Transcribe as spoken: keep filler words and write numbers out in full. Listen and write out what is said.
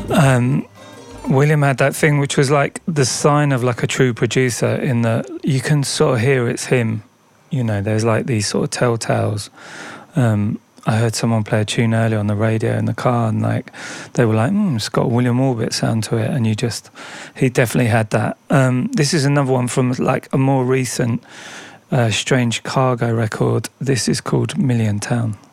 Um, William had that thing which was like the sign of like a true producer, in that you can sort of hear it's him. You know, there's like these sort of telltales. Um, I heard someone play a tune earlier on the radio in the car, and like they were like, mm, it's got a William Orbit sound to it, and you just, he definitely had that. Um, this is another one from like a more recent uh, Strange Cargo record. This is called Million Town.